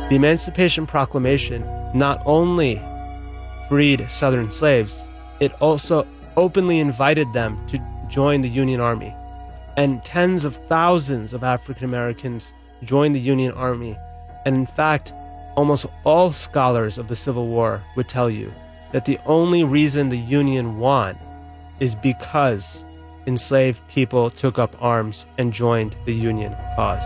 The Emancipation Proclamation not only freed Southern slaves, it also openly invited them to join the Union Army. And tens of thousands of African Americans joined the Union Army. And in fact, almost all scholars of the Civil War would tell you that the only reason the Union won is because enslaved people took up arms and joined the Union cause.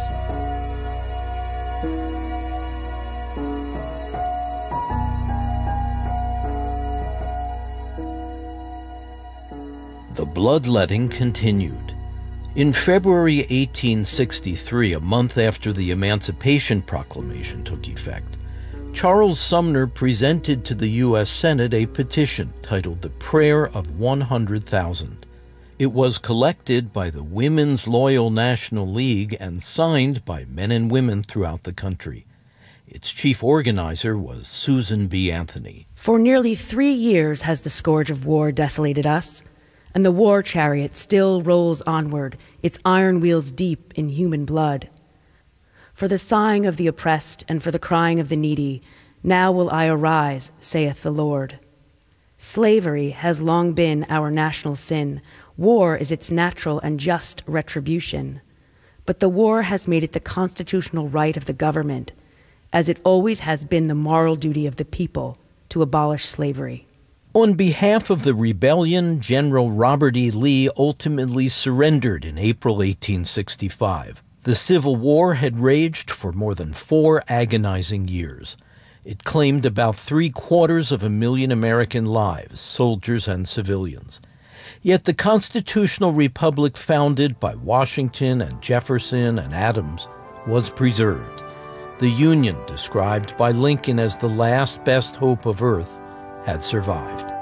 The bloodletting continued. In February 1863, a month after the Emancipation Proclamation took effect, Charles Sumner presented to the U.S. Senate a petition titled The Prayer of 100,000. It was collected by the Women's Loyal National League and signed by men and women throughout the country. Its chief organizer was Susan B. Anthony. For nearly 3 years has the scourge of war desolated us, and the war chariot still rolls onward, its iron wheels deep in human blood. For the sighing of the oppressed and for the crying of the needy, now will I arise, saith the Lord. Slavery has long been our national sin. War is its natural and just retribution. But the war has made it the constitutional right of the government, as it always has been the moral duty of the people, to abolish slavery. On behalf of the rebellion, General Robert E. Lee ultimately surrendered in April 1865. The Civil War had raged for more than 4 agonizing years. It claimed about 750,000 American lives, soldiers and civilians. Yet the constitutional republic founded by Washington and Jefferson and Adams was preserved. The Union, described by Lincoln as the last best hope of earth, had survived.